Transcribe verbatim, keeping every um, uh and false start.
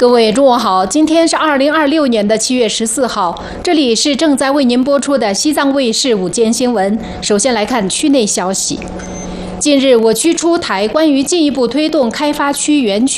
各位中午好，今天是二零二六年的七月十四号，这里是正在为您播出的西藏卫视午间新闻。首先来看区内消息。近日，我区出台关于进一步推动开发区园区